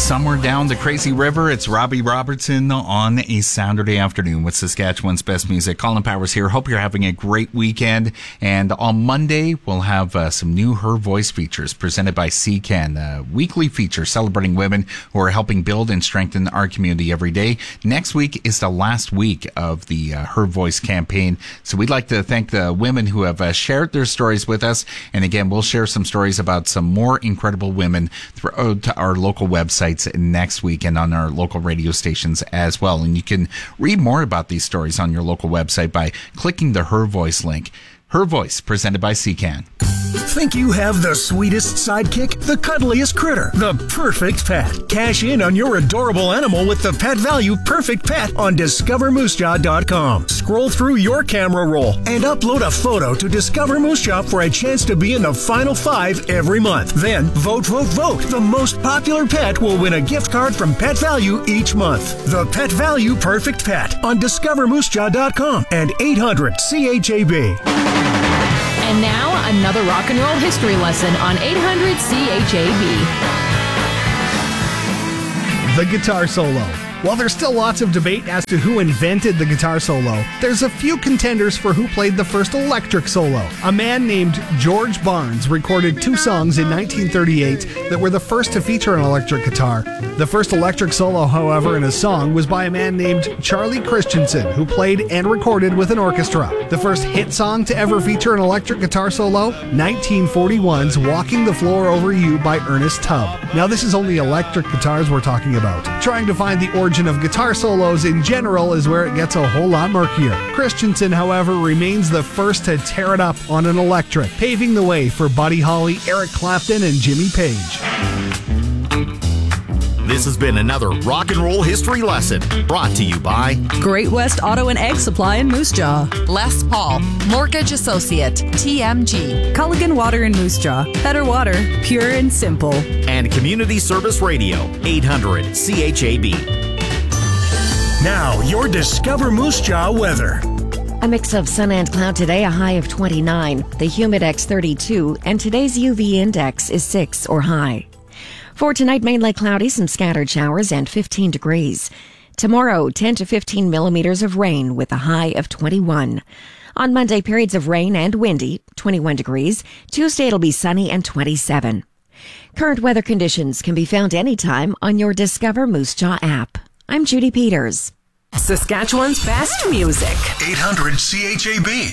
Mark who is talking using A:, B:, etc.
A: Somewhere down the crazy river, it's Robbie Robertson on a Saturday afternoon with Saskatchewan's best music. Colin Powers here. Hope you're having a great weekend. And on Monday, we'll have some new Her Voice features presented by CCAN, a weekly feature celebrating women who are helping build and strengthen our community every day. Next week is the last week of the Her Voice campaign. So we'd like to thank the women who have shared their stories with us. And again, we'll share some stories about some more incredible women throughout our local websites next week and on our local radio stations as well. And you can read more about these stories on your local website by clicking the Her Voice link. Her Voice, presented by CCAN.
B: Think you have the sweetest sidekick, the cuddliest critter, the perfect pet? Cash in on your adorable animal with the Pet Value Perfect Pet on DiscoverMooseJaw.com. Scroll through your camera roll and upload a photo to Discover Moose Jaw for a chance to be in the final 5 every month. Then, vote. The most popular pet will win a gift card from Pet Value each month. The Pet Value Perfect Pet on DiscoverMooseJaw.com and 800-CHAB.
C: And now, another rock and roll history lesson on 800 CHAB.
D: The guitar solo. While there's still lots of debate as to who invented the guitar solo, there's a few contenders for who played the first electric solo. A man named George Barnes recorded 2 songs in 1938 that were the first to feature an electric guitar. The first electric solo, however, in a song was by a man named Charlie Christensen, who played and recorded with an orchestra. The first hit song to ever feature an electric guitar solo, 1941's Walking the Floor Over You by Ernest Tubb. Now this is only electric guitars we're talking about. Trying to find the origin of guitar solos in general is where it gets a whole lot murkier. Christensen, however, remains the first to tear it up on an electric, paving the way for Buddy Holly, Eric Clapton, and Jimmy Page.
E: This has been another Rock and Roll History Lesson brought to you by
F: Great West Auto and Egg Supply in Moose Jaw,
G: Les Paul, Mortgage Associate, TMG,
F: Culligan Water in Moose Jaw, better water, pure and simple,
E: and Community Service Radio, 800 CHAB.
B: Now, your Discover Moose Jaw weather.
H: A mix of sun and cloud today, a high of 29, the humidex 32, and today's UV index is 6 or high. For tonight, mainly cloudy, some scattered showers, and 15 degrees. Tomorrow, 10 to 15 millimeters of rain with a high of 21. On Monday, periods of rain and windy, 21 degrees. Tuesday, it'll be sunny and 27. Current weather conditions can be found anytime on your Discover Moose Jaw app. I'm Judy Peters.
C: Saskatchewan's best music.
B: 800 CHAB.